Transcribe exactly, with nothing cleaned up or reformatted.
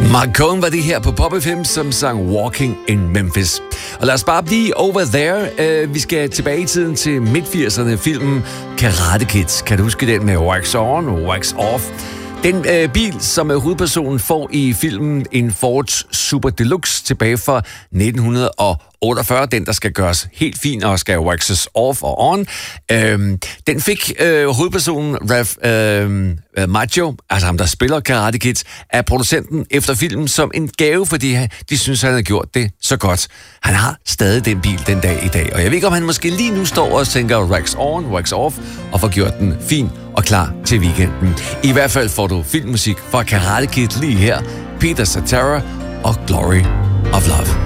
Mark Cohn var det her på Pop F M, som sang Walking in Memphis. Og lad os bare blive over there. Uh, vi skal tilbage i tiden til midt-firserne, filmen Karate Kid. Kan du huske den med wax on og wax off? Den øh, bil, som er hovedpersonen får i filmen, en Ford Super Deluxe tilbage fra nitten otteogfyrre, den der skal gøres helt fin og skal waxes off og on. Øhm, den fik øh, hovedpersonen Ralph øh, Macchio, altså ham der spiller Karate Kid, af producenten efter filmen som en gave, fordi de synes, han havde gjort det så godt. Han har stadig den bil den dag i dag, og jeg ved ikke, om han måske lige nu står og tænker wax on, wax off, og får gjort den fin og klar til weekenden. I hvert fald får du filmmusik fra Karate Kid lige her, Peter Cetera og Glory of Love.